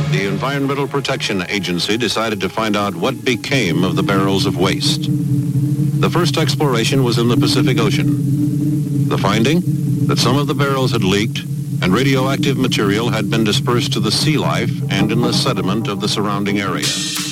the Environmental Protection Agency decided to find out what became of the barrels of waste. The first exploration was in the Pacific Ocean. The finding? That some of the barrels had leaked and radioactive material had been dispersed to the sea life and in the sediment of the surrounding area.